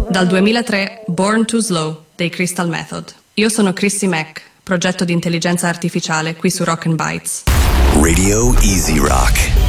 Dal 2003 Born Too Slow dei Crystal Method. Io sono Chrissy Mack, progetto di intelligenza artificiale qui su Rock and Bites. Radio Easy Rock.